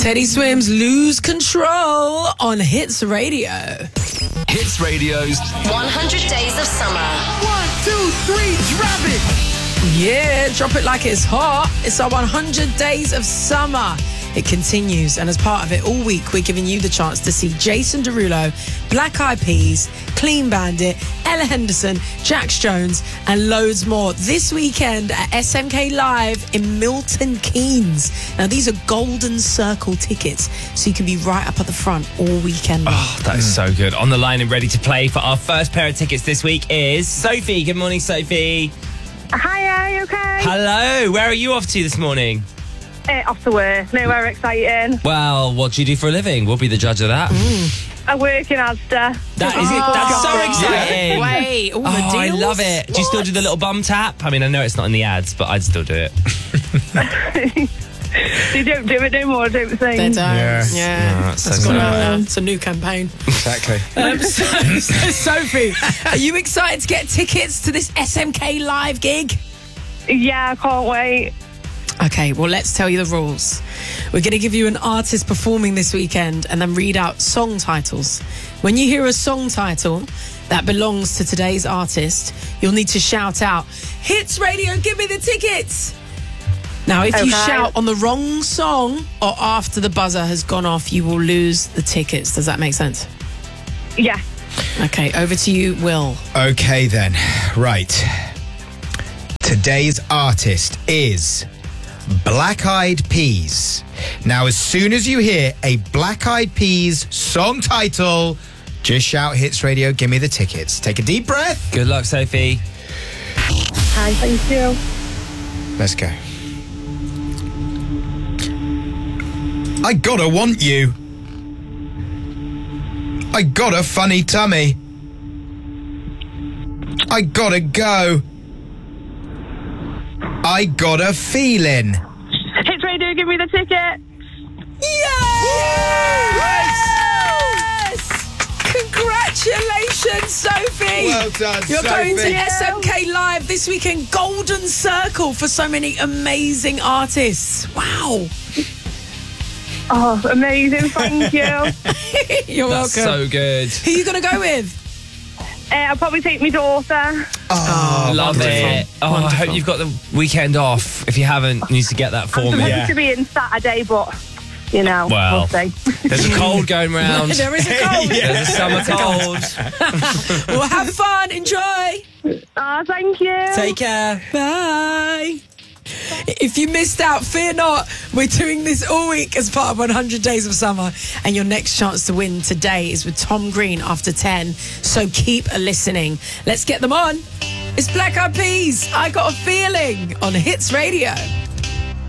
Teddy Swims Lose Control on Hits Radio. Hits Radio's 100 Days of Summer. 1, 2, 3, drop it! Yeah, drop it like it's hot. It's our 100 Days of Summer. It continues, and as part of it, all week we're giving you the chance to see Jason Derulo, Black Eyed Peas, Clean Bandit, Ella Henderson, Jax Jones, and loads more this weekend at SMK Live in Milton Keynes. Now, these are Golden Circle tickets, so you can be right up at the front all weekend long. Oh, that is so good. On the line and ready to play for our first pair of tickets this week is Sophie. Good morning, Sophie. Hiya, you okay? Hello. Where are you off to this morning? Off to work. Nowhere exciting. Well, what do you do for a living? We'll be the judge of that. I work in Asda. That is it. That's so exciting. Wait, all the Oh, I deals? love it. Do you still do the little bum tap? I mean, I know it's not in the ads, but I'd still do it. They don't do it no more, don't They they? don't. No, Yeah. that's so That's gone out sad. now. It's a new campaign. Exactly. So, Sophie, are you excited to get tickets to this SMK Live gig? Yeah, I can't wait. Okay, well, let's tell you the rules. We're going to give you an artist performing this weekend and then read out song titles. When you hear a song title that belongs to today's artist, you'll need to shout out, "Hits Radio, give me the tickets!" Now, if you Okay. shout on the wrong song or after the buzzer has gone off, you will lose the tickets. Does that make sense? Yeah. Okay, over to you, Will. Okay, then. Right. Today's artist is Black Eyed Peas. Now, as soon as you hear a Black Eyed Peas song title, just shout Hits Radio, give me the tickets. Take a deep breath. Good luck, Sophie. Hi, thank you. Let's go. I gotta want you. I got a funny tummy. I gotta go. I got a feeling. Hits Radio, give me the ticket. Yes! Congratulations, Sophie! Well done, You're going to Sophie. SMK Live this weekend, Golden Circle, for so many amazing artists. Wow. Oh, amazing. Thank you. You're That's welcome. so good. Who are you going to go with? I'll probably take my daughter. Oh, Love wonderful. it. Oh, I Wonderful. hope you've got the weekend off. If you haven't, you need to get that for I'm me. supposed to be in Saturday, but, you know, Well. we'll see. There's a cold going round. There is a cold. There's a summer cold. Well, have fun. Enjoy. Oh, thank you. Take care. Bye. If you missed out, fear not. We're doing this all week as part of 100 Days of Summer. And your next chance to win today is with Tom Green after 10. So keep listening. Let's get them on. It's Black Eyed Peas. I Got a Feeling on Hits Radio.